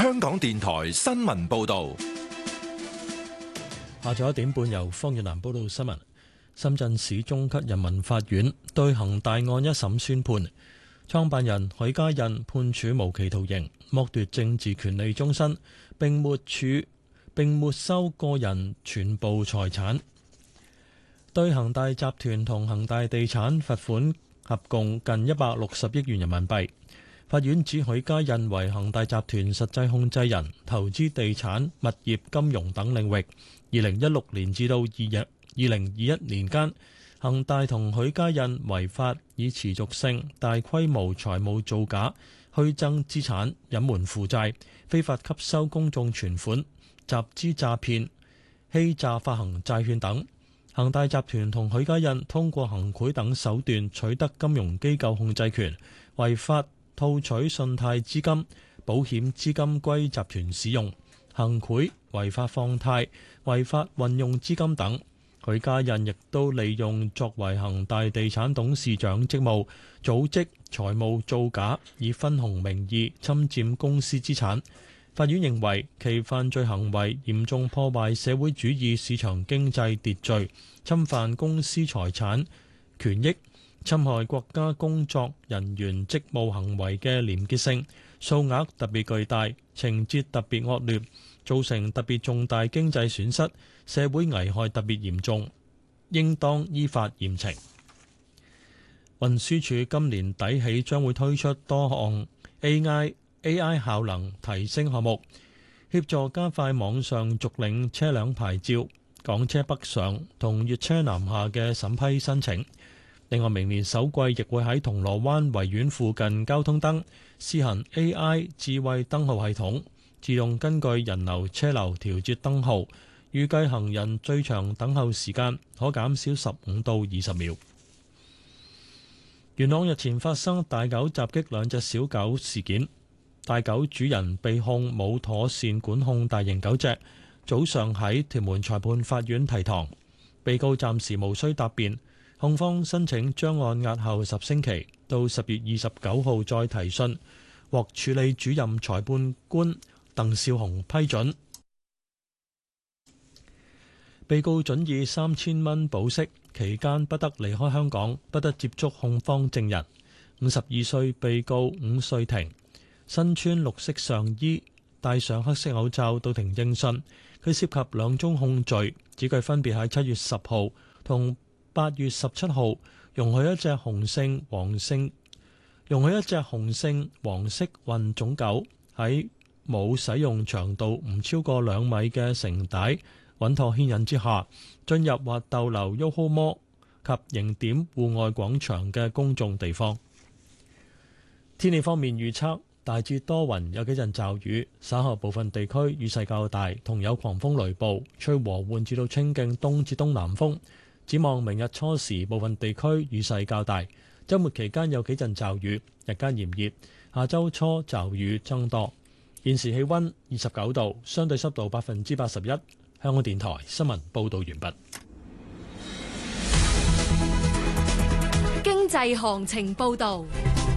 香港電台新聞報道。 下晝1點半由方遠南報道新聞。深圳市中級人民法院對恒大案一審宣判，創辦人許家印判處無期徒刑，剝奪政治權利終身，並沒收個人全部財產。對恒大集團同恒大地產罰款合共近160億元人民幣。法院指許家印為恒大集團實際控制人，投資地產、物業、金融等領域。2016年至到2021年間，恒大同許家印違法以持續性、大規模財務造假、虛增資產、隱瞞負債、非法吸收公眾存款、集資詐騙、欺詐發行債券等。恒大集團同許家印通過行賄等手段取得金融機構控制權，違法套取信貸資金、保險資金歸集團使用，行賄、違法放貸、違法運用資金等。許家印亦都利用作為恒大地產董事長職務，組織財務造假，以分紅名義侵佔公司資產。法院認為其犯罪行為嚴重破壞社會主義市場經濟秩序，侵犯公司財產權益，侵害國家工作人員職務行為嘅廉潔性，數額特別巨大，情節特別惡劣，造成特別重大經濟損失，社會危害特別嚴重，應當依法嚴懲。運輸署今年底起將會推出多項 AI 效能提升項目，協助加快網上續領車輛牌照、港車北上同粵車南下嘅審批申請。另外，明年首季亦會喺銅鑼灣維園附近交通燈試行 AI 智慧燈號系統，自動根據人流車流調節燈號，預計行人最長等候時間可減少15到20秒。元朗日前發生大狗襲擊兩隻小狗事件，大狗主人被控冇妥善管控大型狗隻，早上喺屯門裁判法院提堂，被告暫時無需答辯。控方申請將案押後10星期，到10月29號再提訊，獲處理主任裁判官鄧少雄批准。被告准以3000蚊保釋，期間不得離開香港，不得接觸控方證人。52歲被告伍瑞婷，身穿綠色上衣，戴上黑色口罩到庭應訊。佢涉及2宗控罪，指佢分別喺7月10號同8月17號容許一隻雄性黃色混種狗喺冇使用長度唔超過2米嘅繩帶穩妥牽引之下，進入或逗留 YOHO Mall 及迎點戶外廣場嘅公眾地方。天氣方面預測，大致多雲，有幾陣驟雨，稍後部分地區雨勢較大，同有狂風雷暴，吹和緩至到清勁東至東南風。展望明日初時，部分地區雨勢較大，週末期間有幾陣驟雨，日間炎熱，下週初驟雨增多。現時氣溫29度，相對濕度81%。香港電台新聞報道完畢。 經濟行情報道。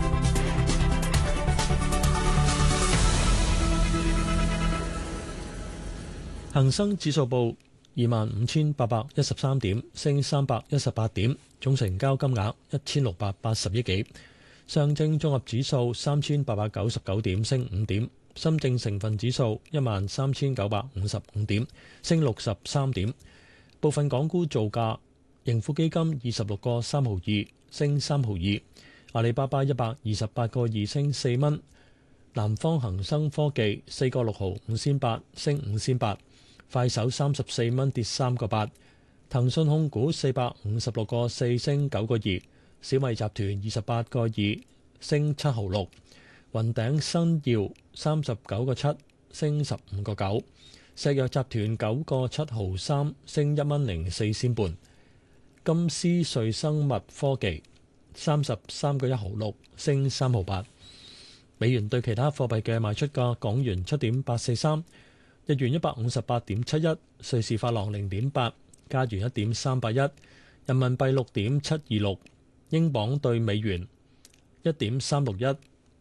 恒生指數報25,813點，升318點，總成交金額1680億幾。上證綜合指數3899點，升5點。深證成分指數13955點，升63點。部分港股造價：盈富基金26個3毫2，升3毫2；阿里巴巴128個2，升4蚊；南方恒生科技4個6毫5仙8，升5仙8；快手34蚊，跌3個8；騰訊控股456個4，升9個2；小米集團28個2，升7毫6；雲頂新耀39個7，升15個9；石藥集團9個7毫3，升1蚊04仙半；金斯瑞生物科技33個1毫6，升3毫8。美元對其他貨幣嘅賣出價：港元7.843，日元158.71，瑞士法郎0.8，加元1.381，人民幣6.726，英鎊對美元1.361，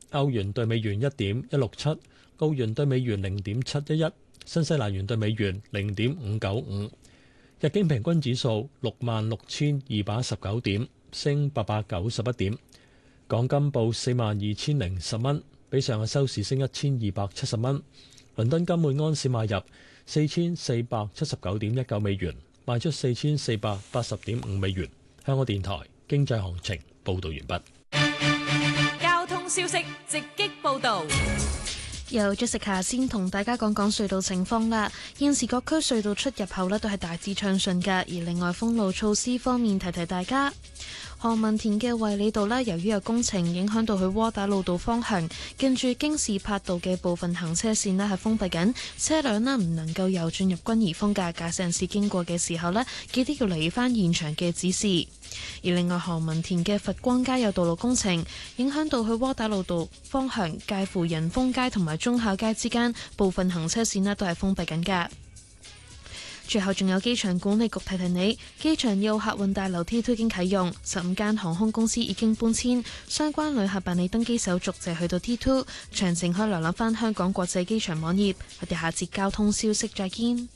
歐元對美元1.167，澳元對美元0.711，新西蘭元對美元0.595。日經平均指數66,219點，升891點。港金報42,010蚊，比上日收市升1,270蚊。倫敦金每安士買入4,479.19美元，賣出4,480.5美元。香港電台經濟行情報道完畢。 交通消息直擊報道。 由Jessica先同大家講講隧道情況啦。現時各區隧道出入口都係大致暢順㗎，而另外封路措施方面提提大家。何文田嘅衛理道由於有工程影響到去窩打老道方向，近住京士柏道嘅部分行車線係封閉緊，車輛唔能夠右轉入軍怡峰嘅。駕駛人士經過嘅時候記得要留意返現場嘅指示。而另外何文田嘅佛光街有道路工程，影響到去窩打老道方向，介乎仁豐街同埋忠孝街之間部分行車線都係封閉緊㗎。最後仲有機場管理局提提你，機場2號客運大樓 T2 已經啟用，15間航空公司已經搬遷，相關旅客辦理登機手續就去到 T2，詳情可以瀏覽返香港國際機場網頁。我哋下節交通消息再見。